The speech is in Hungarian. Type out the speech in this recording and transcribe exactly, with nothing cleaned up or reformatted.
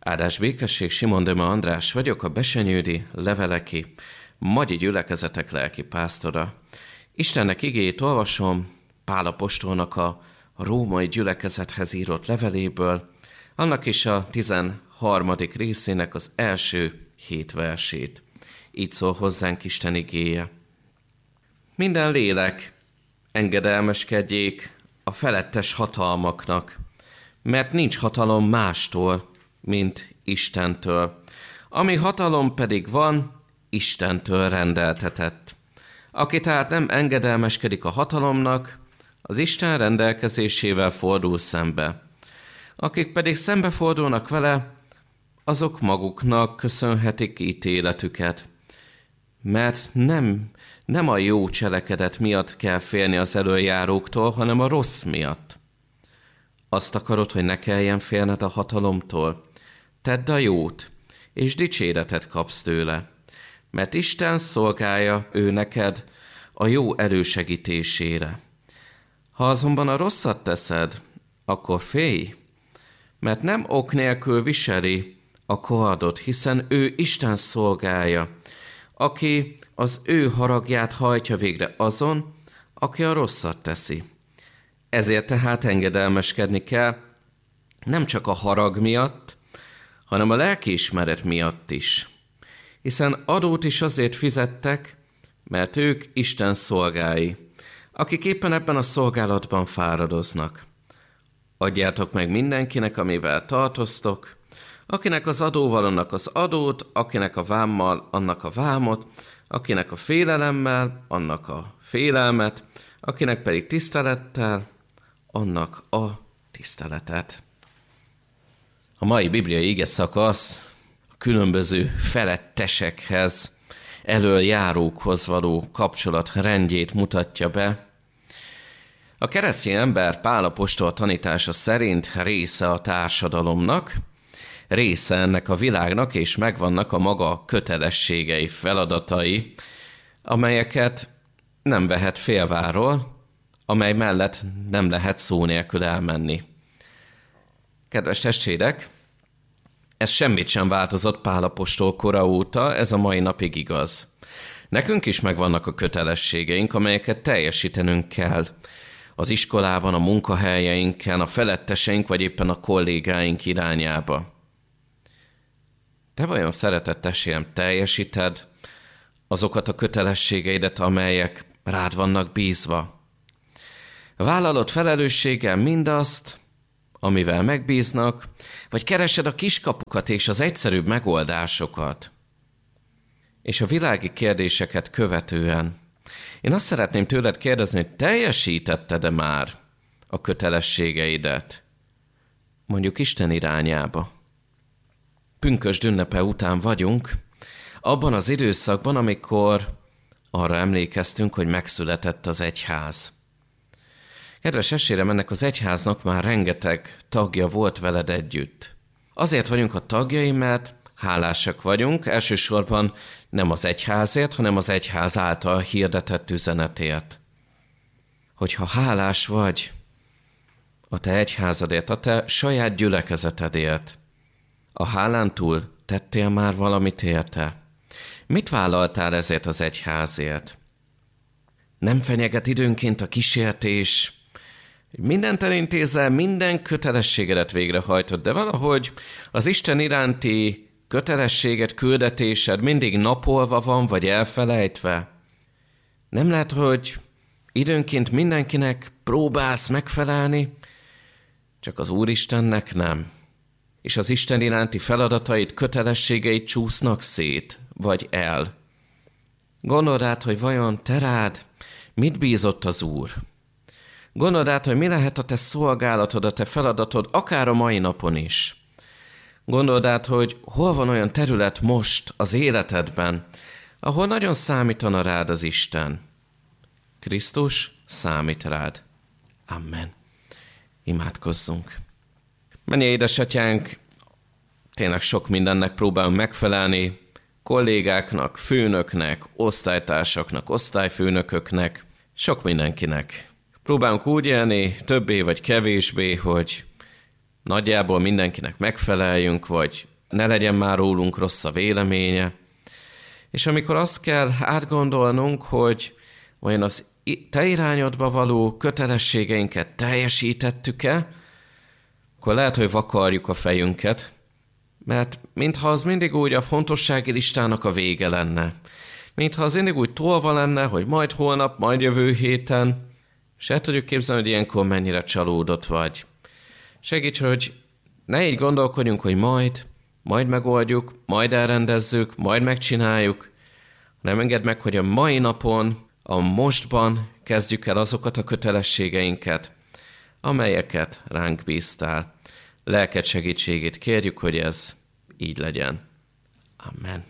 Áldás békesség, Simon Döme András vagyok, a Besenyődi Leveleki Magyi Gyülekezetek lelki pásztora. Istennek igéjét olvasom Pál apostolnak a római gyülekezethez írott leveléből, annak is a tizenharmadik részének az első hét versét. Így szól hozzánk Isten igéje. Minden lélek engedelmeskedjék a felettes hatalmaknak, mert nincs hatalom mástól, mint Istentől. Ami hatalom pedig van, Istentől rendeltetett. Aki tehát nem engedelmeskedik a hatalomnak, az Isten rendelkezésével fordul szembe. Akik pedig szembefordulnak vele, azok maguknak köszönhetik ítéletüket. Mert nem, nem a jó cselekedet miatt kell félni az elöljáróktól, hanem a rossz miatt. Azt akarod, hogy ne kelljen félned a hatalomtól? Tedd a jót, és dicséretet kapsz tőle. Mert Isten szolgálja ő neked a jó elősegítésére. Ha azonban a rosszat teszed, akkor félj, mert nem ok nélkül viseli a kardot, hiszen ő Isten szolgálja, aki az ő haragját hajtja végre azon, aki a rosszat teszi. Ezért tehát engedelmeskedni kell, nem csak a harag miatt, hanem a lelkiismeret miatt is. Hiszen adót is azért fizettek, mert ők Isten szolgái, akik éppen ebben a szolgálatban fáradoznak. Adjátok meg mindenkinek, amivel tartoztok, akinek az adóval annak az adót, akinek a vámmal annak a vámot, akinek a félelemmel annak a félelmet, akinek pedig tisztelettel annak a tiszteletet. A mai bibliai ige szakasz a különböző felettesekhez, elöljárókhoz való kapcsolat rendjét mutatja be. A keresztény ember Pál apostol tanítása szerint része a társadalomnak, része ennek a világnak, és megvannak a maga kötelességei, feladatai, amelyeket nem vehet félváról, amely mellett nem lehet szó nélkül elmenni. Kedves testvérek, ez semmit sem változott Pál apostol kora óta, ez a mai napig igaz. Nekünk is megvannak a kötelességeink, amelyeket teljesítenünk kell. Az iskolában, a munkahelyeinken, a feletteseink, vagy éppen a kollégáink irányába. Te vajon, szeretett testvérem, teljesíted azokat a kötelességeidet, amelyek rád vannak bízva? Vállalod felelősséggel mindazt, amivel megbíznak, vagy keresed a kiskapukat és az egyszerűbb megoldásokat? És a világi kérdéseket követően én azt szeretném tőled kérdezni, hogy teljesítetted-e már a kötelességeidet? Mondjuk Isten irányába. Pünkösd ünnepe után vagyunk, abban az időszakban, amikor arra emlékeztünk, hogy megszületett az egyház. Kedves esére, ennek az egyháznak már rengeteg tagja volt veled együtt. Azért vagyunk a tagjai, mert hálásak vagyunk, elsősorban nem az egyházért, hanem az egyház által hirdetett üzenetért. Hogyha hálás vagy a te egyházadért, a te saját gyülekezetedért, a hálán túl tettél már valamit érte? Mit vállaltál ezért az egyházért? Nem fenyeget időnként a kísértés, hogy mindent elintézel, minden kötelességedet végrehajtod, de valahogy az Isten iránti kötelességet, küldetésed mindig napolva van, vagy elfelejtve? Nem lehet, hogy időnként mindenkinek próbálsz megfelelni, csak az Úristennek nem. És az Isten iránti feladatait, kötelességeit csúsznak szét, vagy el. Gondold át, hogy vajon te rád mit bízott az Úr? Gondold át, hogy mi lehet a te szolgálatod, a te feladatod, akár a mai napon is. Gondold át, hogy hol van olyan terület most az életedben, ahol nagyon számítana rád az Isten. Krisztus számít rád. Amen. Imádkozzunk. Menj, édesatyánk, tényleg sok mindennek próbálunk megfelelni, kollégáknak, főnöknek, osztálytársaknak, osztályfőnököknek, sok mindenkinek. Próbálunk úgy élni, többé vagy kevésbé, hogy nagyjából mindenkinek megfeleljünk, vagy ne legyen már rólunk rossz a véleménye. És amikor azt kell átgondolnunk, hogy olyan az te irányodba való kötelességeinket teljesítettük-e, akkor lehet, hogy vakarjuk a fejünket, mert mintha az mindig úgy a fontossági listának a vége lenne. Mintha az mindig úgy tolva lenne, hogy majd holnap, majd jövő héten, és el tudjuk képzelni, hogy ilyenkor mennyire csalódott vagy. Segíts, hogy ne így gondolkodjunk, hogy majd, majd megoldjuk, majd elrendezzük, majd megcsináljuk, hanem engedd meg, hogy a mai napon, a mostban kezdjük el azokat a kötelességeinket, amelyeket ránk bíztál. Lelked segítségét kérjük, hogy ez így legyen. Amen.